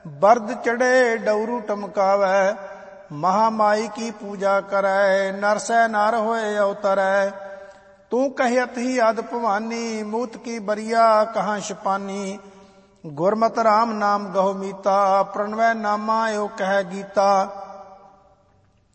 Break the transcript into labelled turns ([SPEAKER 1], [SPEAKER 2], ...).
[SPEAKER 1] Board चढ़े डौरू टमकावै, महामाई की पूजा करै, नरसै नर होए अवतरै। तू कहत ही अद भवानी, मूत की बरिया कहाँ छपानी। गुरमत राम नाम गहो मीता, प्रणवै नामा यो कह गीता।